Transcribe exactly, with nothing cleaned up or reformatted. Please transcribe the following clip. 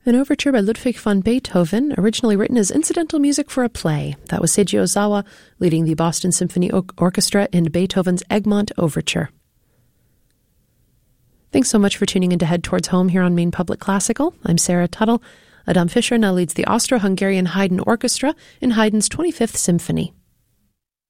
An overture by Ludwig van Beethoven, originally written as incidental music for a play. That was Seiji Ozawa leading the Boston Symphony o- Orchestra in Beethoven's Egmont Overture. Thanks so much for tuning in to Head Towards Home here on Maine Public Classical. I'm Sarah Tuttle. Adam Fisher now leads the Austro-Hungarian Haydn Orchestra in Haydn's twenty-fifth Symphony.